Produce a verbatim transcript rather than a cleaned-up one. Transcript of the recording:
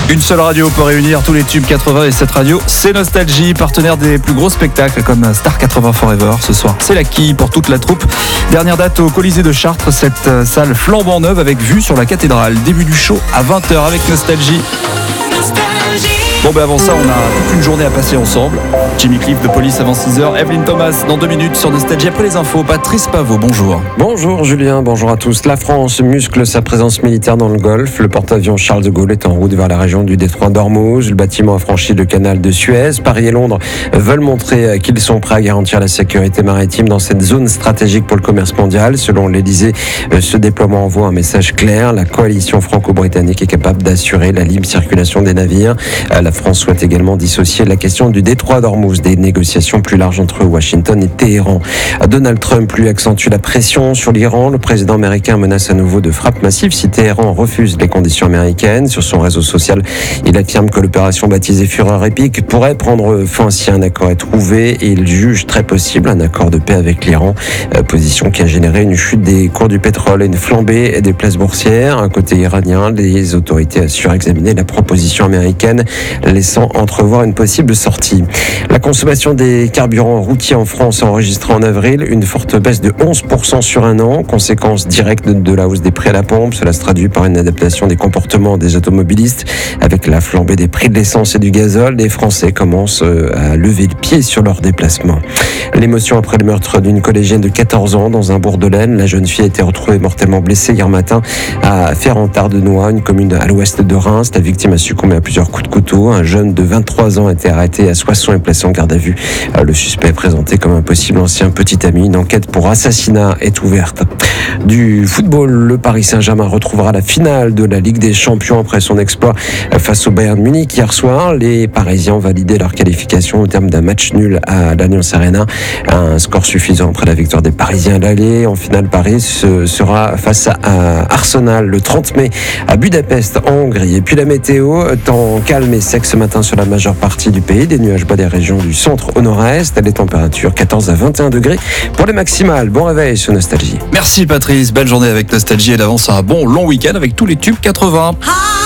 Une seule radio peut réunir tous les tubes quatre-vingts et cette radio, c'est Nostalgie, partenaire des plus gros spectacles comme Star quatre-vingts Forever. Ce soir, c'est la quille pour toute la troupe. Dernière date au Colisée de Chartres, cette salle flambant neuve avec vue sur la cathédrale. Début du show à vingt heures avec Nostalgie. Bon ben avant ça, on a toute une journée à passer ensemble. Jimmy Cliff de Police avant six heures, Evelyne Thomas dans deux minutes sur Nostalgie. Après les infos, Patrice Pavot, bonjour. Bonjour Julien, bonjour à tous. La France muscle sa présence militaire dans le Golfe. Le porte-avions Charles de Gaulle est en route vers la région du détroit d'Ormuz. Le bâtiment a franchi le canal de Suez. Paris et Londres veulent montrer qu'ils sont prêts à garantir la sécurité maritime dans cette zone stratégique pour le commerce mondial. Selon l'Élysée, ce déploiement envoie un message clair. La coalition franco-britannique est capable d'assurer la libre circulation des navires. La France souhaite également dissocier la question du détroit d'Ormuz des négociations plus larges entre Washington et Téhéran. Donald Trump lui accentue la pression sur l'Iran. Le président américain menace à nouveau de frappe massive si Téhéran refuse les conditions américaines. Sur son réseau social, il affirme que l'opération baptisée Fureur épique pourrait prendre fin si un accord est trouvé et il juge très possible un accord de paix avec l'Iran. Position qui a généré une chute des cours du pétrole et une flambée des places boursières. À côté iranien, les autorités assurent examiner la proposition américaine, laissant entrevoir une possible sortie. La consommation des carburants routiers en France a enregistré en avril une forte baisse de onze pour cent sur un an, conséquence directe de la hausse des prix à la pompe. Cela se traduit par une adaptation des comportements des automobilistes. Avec la flambée des prix de l'essence et du gazole, les Français commencent à lever le pied sur leurs déplacements. L'émotion après le meurtre d'une collégienne de quatorze ans dans un bourg de l'Aisne. La jeune fille a été retrouvée mortellement blessée hier matin à Ferrantard-de-Noix, une commune à l'ouest de Reims. La victime a succombé à plusieurs coups de couteau. Un jeune de vingt-trois ans a été arrêté à Soissons et placé en garde à vue. Le suspect est présenté comme un possible ancien petit ami. Une enquête pour assassinat est ouverte. Du football, le Paris Saint-Germain retrouvera la finale de la Ligue des Champions après son exploit face au Bayern Munich hier soir. Les Parisiens ont validé leur qualification au terme d'un match nul à l'Allianz Arena. Un score suffisant après la victoire des Parisiens à l'aller. En finale, Paris sera face à Arsenal le trente mai à Budapest en Hongrie. Et puis la météo, temps calme et sec ce matin sur la majeure partie du pays. Des nuages bas des régions du centre au nord-est. Les températures quatorze à vingt et un degrés pour les maximales. Bon réveil sur Nostalgie. Merci Patrice, belle journée avec Nostalgie et d'avance un bon long week-end avec tous les tubes quatre-vingts.